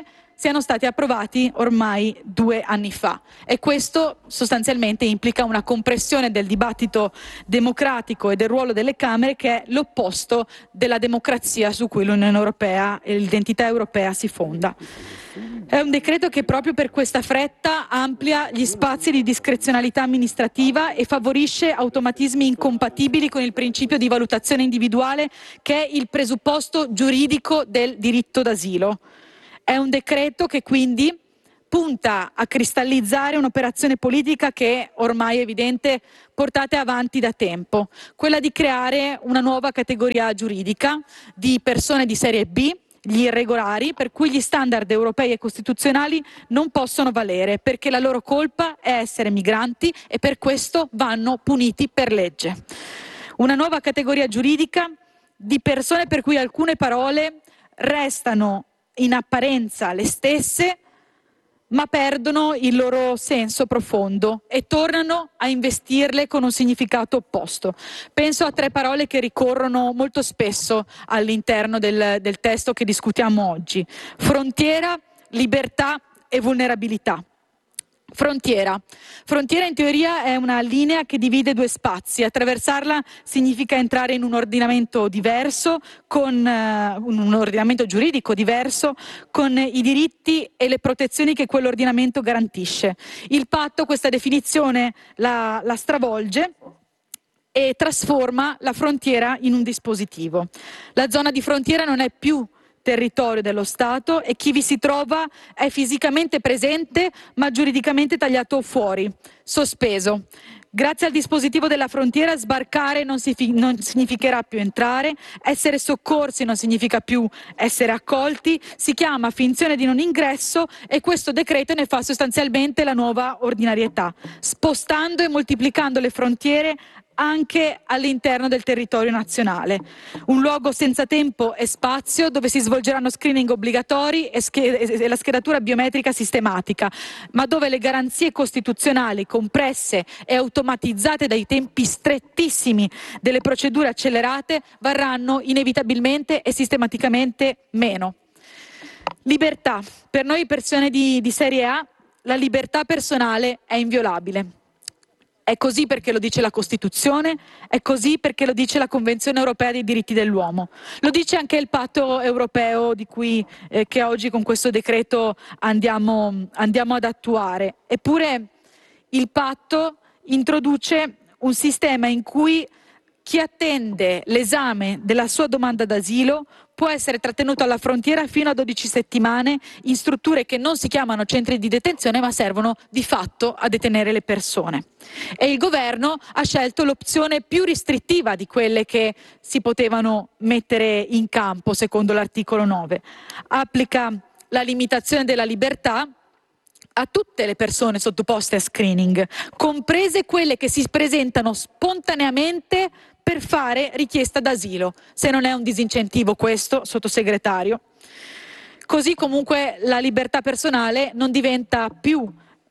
S5: siano stati approvati ormai 2 anni fa, e questo sostanzialmente implica una compressione del dibattito democratico e del ruolo delle Camere, che è l'opposto della democrazia su cui l'Unione Europea e l'identità europea si fonda. È un decreto che proprio per questa fretta amplia gli spazi di discrezionalità amministrativa e favorisce automatismi incompatibili con il principio di valutazione individuale, che è il presupposto giuridico del diritto d'asilo. È un decreto che quindi punta a cristallizzare un'operazione politica che ormai è evidente portate avanti da tempo, quella di creare una nuova categoria giuridica di persone di serie B, gli irregolari, per cui gli standard europei e costituzionali non possono valere, perché la loro colpa è essere migranti e per questo vanno puniti per legge. Una nuova categoria giuridica di persone per cui alcune parole restano in apparenza le stesse, ma perdono il loro senso profondo e tornano a investirle con un significato opposto. Penso a 3 parole che ricorrono molto spesso all'interno del testo che discutiamo oggi: frontiera, libertà e vulnerabilità. Frontiera. Frontiera in teoria è una linea che divide 2 spazi. Attraversarla significa entrare in un ordinamento diverso, con un ordinamento giuridico diverso, con i diritti e le protezioni che quell'ordinamento garantisce. Il patto questa definizione la stravolge e trasforma la frontiera in un dispositivo. La zona di frontiera non è più territorio dello Stato e chi vi si trova è fisicamente presente ma giuridicamente tagliato fuori, sospeso. Grazie al dispositivo della frontiera sbarcare non significherà più entrare, essere soccorsi non significa più essere accolti, si chiama finzione di non ingresso e questo decreto ne fa sostanzialmente la nuova ordinarietà, spostando e moltiplicando le frontiere anche all'interno del territorio nazionale. Un luogo senza tempo e spazio dove si svolgeranno screening obbligatori e la schedatura biometrica sistematica, ma dove le garanzie costituzionali compresse e automatizzate dai tempi strettissimi delle procedure accelerate varranno inevitabilmente e sistematicamente meno. Libertà. Per noi persone di serie A la libertà personale è inviolabile. È così perché lo dice la Costituzione, è così perché lo dice la Convenzione Europea dei diritti dell'uomo. Lo dice anche il patto europeo di cui che oggi con questo decreto andiamo ad attuare. Eppure il patto introduce un sistema in cui chi attende l'esame della sua domanda d'asilo può essere trattenuto alla frontiera fino a 12 settimane in strutture che non si chiamano centri di detenzione ma servono di fatto a detenere le persone. E il governo ha scelto l'opzione più restrittiva di quelle che si potevano mettere in campo secondo l'articolo 9. Applica la limitazione della libertà a tutte le persone sottoposte a screening, comprese quelle che si presentano spontaneamente per fare richiesta d'asilo. Se non è un disincentivo questo, sottosegretario. Così comunque la libertà personale non diventa più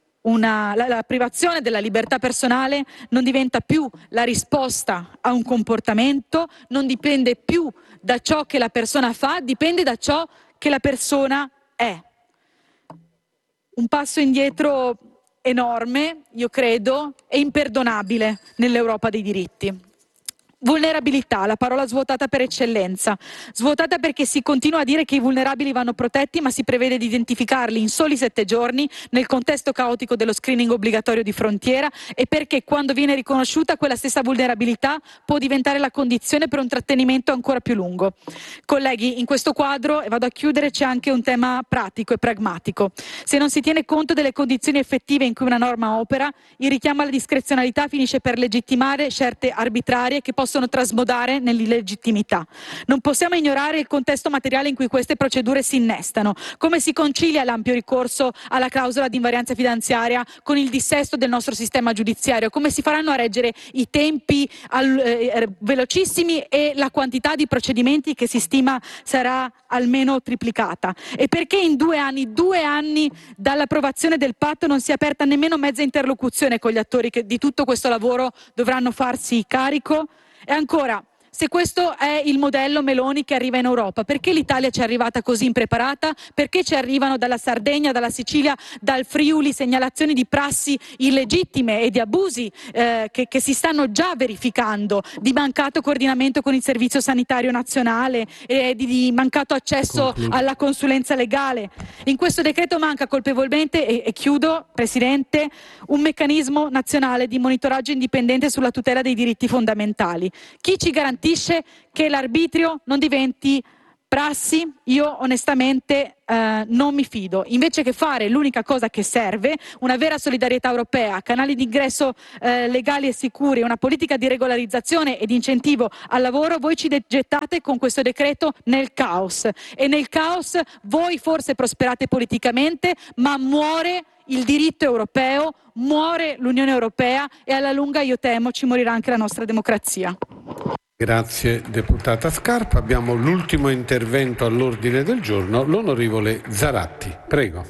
S5: la privazione della libertà personale non diventa più la risposta a un comportamento, non dipende più da ciò che la persona fa, dipende da ciò che la persona è. Un passo indietro enorme, io credo, e imperdonabile nell'Europa dei diritti. Vulnerabilità, la parola svuotata per eccellenza. Svuotata perché si continua a dire che i vulnerabili vanno protetti, ma si prevede di identificarli in soli 7 giorni nel contesto caotico dello screening obbligatorio di frontiera e perché quando viene riconosciuta quella stessa vulnerabilità può diventare la condizione per un trattenimento ancora più lungo. Colleghi, in questo quadro, e vado a chiudere, c'è anche un tema pratico e pragmatico. Se non si tiene conto delle condizioni effettive in cui una norma opera, il richiamo alla discrezionalità finisce per legittimare scelte arbitrarie che possono trasmodare nell'illegittimità. Non possiamo ignorare il contesto materiale in cui queste procedure si innestano. Come si concilia l'ampio ricorso alla clausola di invarianza finanziaria con il dissesto del nostro sistema giudiziario? Come si faranno a reggere i tempi velocissimi e la quantità di procedimenti che si stima sarà almeno triplicata? E perché in 2 anni dall'approvazione del patto non si è aperta nemmeno mezza interlocuzione con gli attori che di tutto questo lavoro dovranno farsi carico? E ancora, se questo è il modello Meloni che arriva in Europa. Perché l'Italia ci è arrivata così impreparata? Perché ci arrivano dalla Sardegna, dalla Sicilia, dal Friuli segnalazioni di prassi illegittime e di abusi che si stanno già verificando, di mancato coordinamento con il Servizio Sanitario Nazionale e di mancato accesso alla consulenza legale. In questo decreto manca colpevolmente, e chiudo Presidente, un meccanismo nazionale di monitoraggio indipendente sulla tutela dei diritti fondamentali. Chi ci garantisce che l'arbitrio non diventi prassi? Io onestamente non mi fido. Invece che fare l'unica cosa che serve, una vera solidarietà europea, canali di ingresso legali e sicuri, una politica di regolarizzazione e di incentivo al lavoro, voi ci gettate con questo decreto nel caos. E nel caos voi forse prosperate politicamente, ma muore il diritto europeo, muore l'Unione Europea e alla lunga, io temo, ci morirà anche la nostra democrazia.
S2: Grazie deputata Scarpa. Abbiamo l'ultimo intervento all'ordine del giorno, l'onorevole Zaratti. Prego.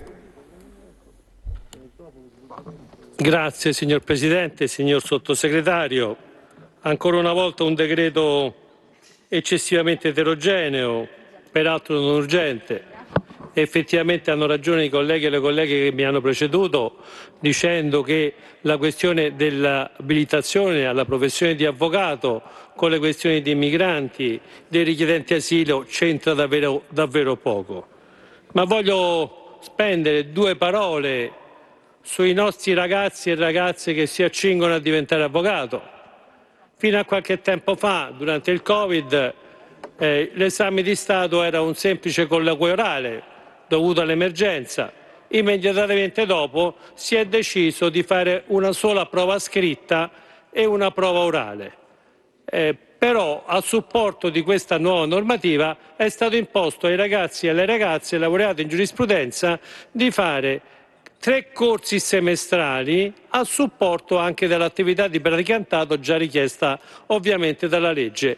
S6: Grazie signor Presidente, signor Sottosegretario. Ancora una volta un decreto eccessivamente eterogeneo, peraltro non urgente. Effettivamente hanno ragione i colleghi e le colleghe che mi hanno preceduto dicendo che la questione dell'abilitazione alla professione di avvocato con le questioni di migranti, dei richiedenti asilo c'entra davvero poco. Ma voglio spendere 2 parole sui nostri ragazzi e ragazze che si accingono a diventare avvocato. Fino a qualche tempo fa, durante il Covid, l'esame di Stato era un semplice colloquio orale dovuto all'emergenza. Immediatamente dopo si è deciso di fare una sola prova scritta e una prova orale. Però a supporto di questa nuova normativa è stato imposto ai ragazzi e alle ragazze laureati in giurisprudenza di fare 3 corsi semestrali a supporto anche dell'attività di praticantato già richiesta ovviamente dalla legge.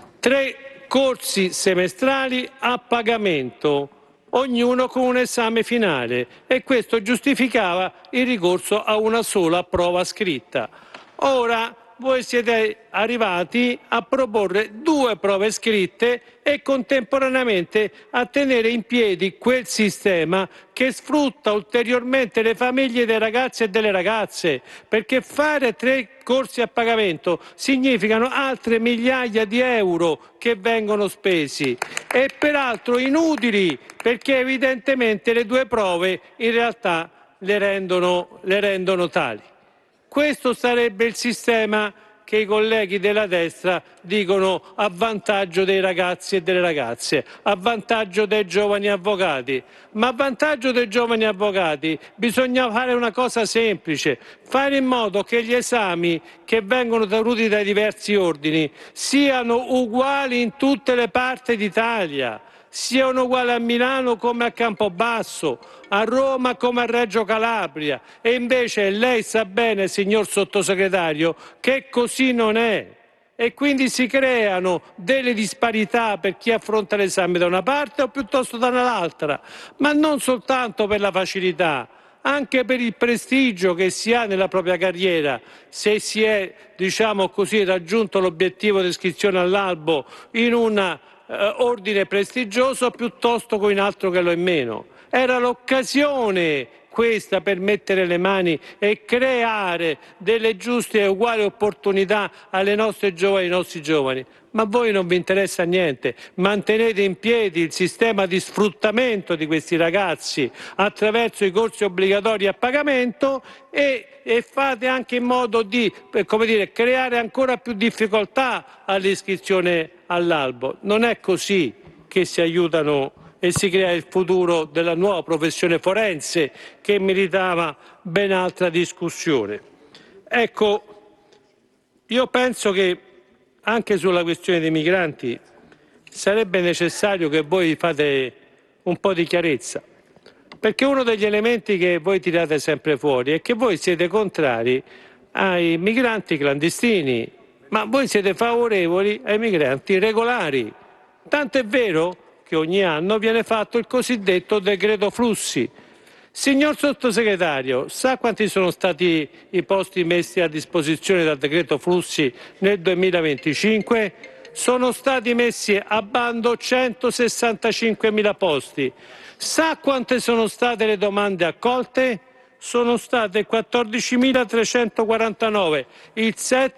S6: 3 corsi semestrali a pagamento, ognuno con un esame finale, e questo giustificava il ricorso a una sola prova scritta. Ora voi siete arrivati a proporre 2 prove scritte e contemporaneamente a tenere in piedi quel sistema che sfrutta ulteriormente le famiglie dei ragazzi e delle ragazze, perché fare 3 corsi a pagamento significano altre migliaia di euro che vengono spesi e peraltro inutili, perché evidentemente le 2 prove in realtà le rendono tali. Questo sarebbe il sistema che i colleghi della destra dicono a vantaggio dei ragazzi e delle ragazze, a vantaggio dei giovani avvocati. Ma a vantaggio dei giovani avvocati bisogna fare una cosa semplice, fare in modo che gli esami che vengono tenuti dai diversi ordini siano uguali in tutte le parti d'Italia, siano uguali a Milano come a Campobasso, a Roma come a Reggio Calabria, e invece lei sa bene, signor Sottosegretario, che così non è. E quindi si creano delle disparità per chi affronta l'esame da una parte o piuttosto dall'altra, ma non soltanto per la facilità, anche per il prestigio che si ha nella propria carriera, se si è, diciamo così, raggiunto l'obiettivo di iscrizione all'albo in un ordine prestigioso piuttosto che in altro che lo è meno. Era l'occasione questa per mettere le mani e creare delle giuste e uguali opportunità alle nostre giovani e ai nostri giovani. Ma a voi non vi interessa niente, mantenete in piedi il sistema di sfruttamento di questi ragazzi attraverso i corsi obbligatori a pagamento e fate anche in modo di creare ancora più difficoltà all'iscrizione all'albo. Non è così che si aiutano e si crea il futuro della nuova professione forense, che meritava ben altra discussione. Ecco, io penso che anche sulla questione dei migranti sarebbe necessario che voi fate un po' di chiarezza, perché uno degli elementi che voi tirate sempre fuori è che voi siete contrari ai migranti clandestini, ma voi siete favorevoli ai migranti regolari. Tanto è vero che ogni anno viene fatto il cosiddetto decreto flussi. Signor Sottosegretario, sa quanti sono stati i posti messi a disposizione dal decreto flussi nel 2025? sono stati messi a bando 165.000 posti. Sa quante sono state le domande accolte? Sono state 14.349, il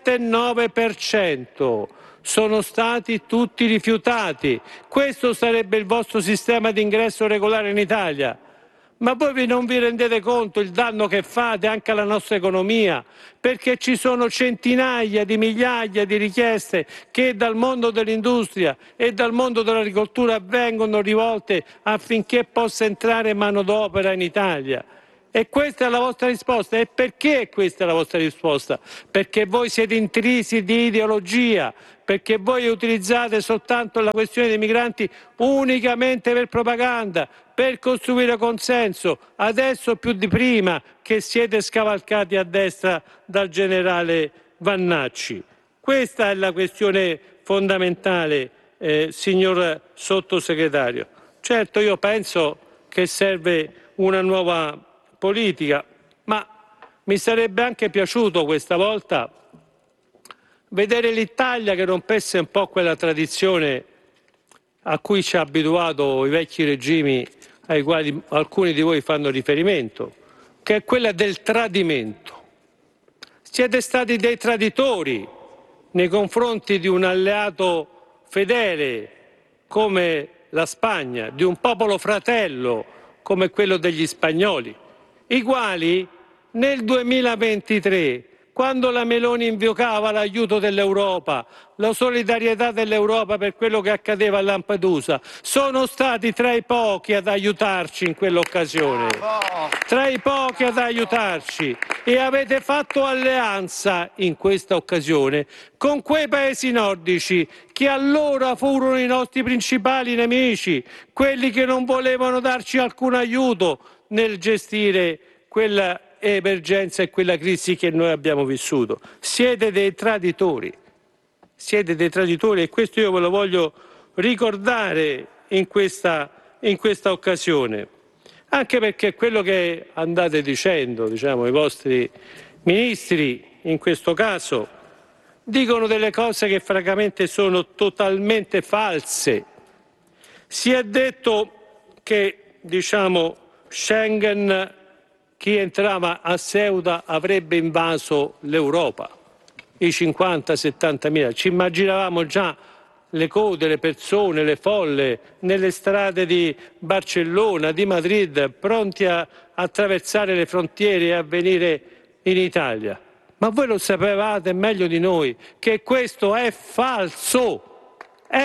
S6: 7,9%. Sono stati tutti rifiutati. Questo sarebbe il vostro sistema di ingresso regolare in Italia. Ma voi non vi rendete conto il danno che fate anche alla nostra economia, perché ci sono centinaia di migliaia di richieste che dal mondo dell'industria e dal mondo dell'agricoltura vengono rivolte affinché possa entrare manodopera in Italia. E questa è la vostra risposta. E perché questa è la vostra risposta? Perché voi siete intrisi di ideologia, perché voi utilizzate soltanto la questione dei migranti unicamente per propaganda, per costruire consenso, adesso più di prima che siete scavalcati a destra dal generale Vannacci. Questa è la questione fondamentale, signor Sottosegretario. Certo, io penso che serve una nuova politica, ma mi sarebbe anche piaciuto questa volta vedere l'Italia che rompesse un po' quella tradizione a cui ci ha abituato i vecchi regimi ai quali alcuni di voi fanno riferimento, che è quella del tradimento. Siete stati dei traditori nei confronti di un alleato fedele come la Spagna, di un popolo fratello come quello degli spagnoli, i quali nel 2023, quando la Meloni invocava l'aiuto dell'Europa, la solidarietà dell'Europa per quello che accadeva a Lampedusa, sono stati tra i pochi ad aiutarci in quell'occasione. Tra i pochi ad aiutarci. E avete fatto alleanza in questa occasione con quei paesi nordici che allora furono i nostri principali nemici, quelli che non volevano darci alcun aiuto nel gestire quella emergenza e quella crisi che noi abbiamo vissuto. Siete dei traditori e questo io ve lo voglio ricordare in questa occasione, anche perché quello che andate dicendo, i vostri ministri in questo caso, dicono delle cose che francamente sono totalmente false. Si è detto che, Schengen, chi entrava a Ceuta avrebbe invaso l'Europa, i 50-70.000. Ci immaginavamo già le code, le persone, le folle nelle strade di Barcellona, di Madrid, pronti a attraversare le frontiere e a venire in Italia. Ma voi lo sapevate meglio di noi che questo è falso,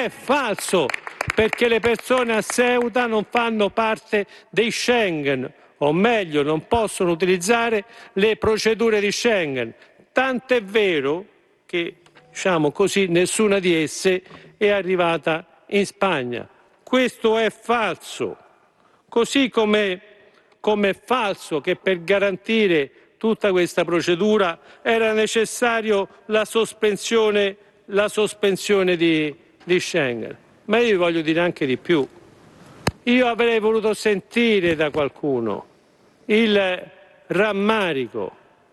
S6: perché le persone a Ceuta non fanno parte dei Schengen, o meglio non possono utilizzare le procedure di Schengen. Tant'è vero che, nessuna di esse è arrivata in Spagna. Questo è falso. Così come è falso che per garantire tutta questa procedura era necessario la sospensione di Schengen. Ma io vi voglio dire anche di più. Io avrei voluto sentire da qualcuno il rammarico,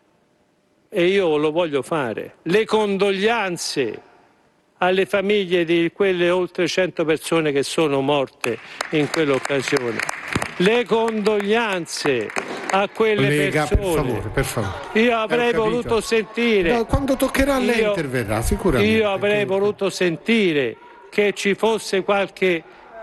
S6: e io lo voglio fare, le condoglianze alle famiglie di quelle oltre 100 persone che sono morte in quell'occasione. Le condoglianze a quelle persone.
S2: Per favore.
S6: Io avrei voluto sentire.
S2: No, quando toccherà a lei interverrà, sicuramente.
S6: Io avrei voluto sentire che ci fosse qualche,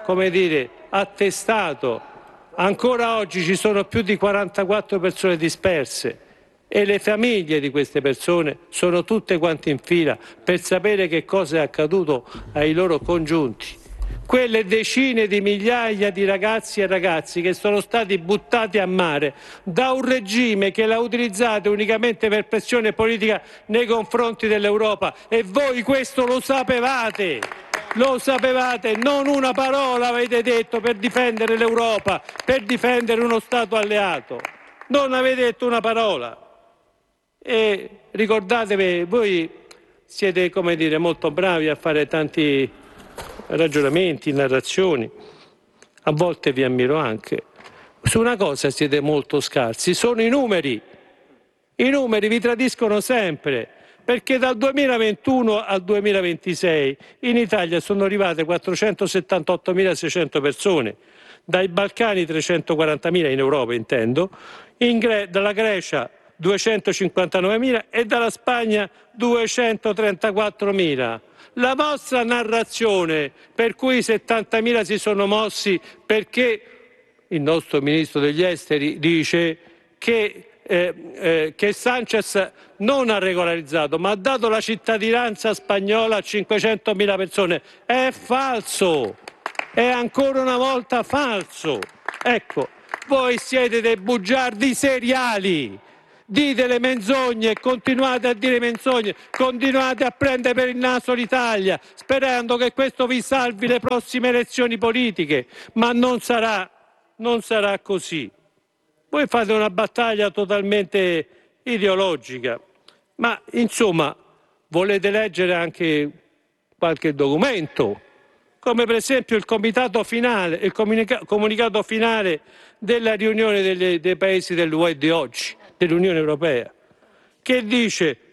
S6: attestato. Ancora oggi ci sono più di 44 persone disperse e le famiglie di queste persone sono tutte quante in fila per sapere che cosa è accaduto ai loro congiunti. Quelle decine di migliaia di ragazzi e ragazzi che sono stati buttati a mare da un regime che l'ha utilizzato unicamente per pressione politica nei confronti dell'Europa, e voi questo lo sapevate. Lo sapevate, non una parola avete detto per difendere l'Europa, per difendere uno Stato alleato. Non avete detto una parola. E ricordatevi, voi siete, molto bravi a fare tanti ragionamenti, narrazioni. A volte vi ammiro anche. Su una cosa siete molto scarsi, sono i numeri. I numeri vi tradiscono sempre. perché dal 2021 al 2026 in Italia sono arrivate 478.600 persone, dai Balcani 340.000 in Europa intendo, dalla Grecia 259.000 e dalla Spagna 234.000. La vostra narrazione per cui 70.000 si sono mossi perché il nostro ministro degli esteri dice che Sanchez non ha regolarizzato ma ha dato la cittadinanza spagnola a 500.000 persone. È falso, è ancora una volta falso. Ecco, voi siete dei bugiardi seriali, dite le menzogne, continuate a dire menzogne, continuate a prendere per il naso l'Italia sperando che questo vi salvi le prossime elezioni politiche, ma non sarà così. Voi fate una battaglia totalmente ideologica, ma insomma volete leggere anche qualche documento, come per esempio il comunicato finale della riunione dei paesi dell'UE di oggi, dell'Unione Europea, che dice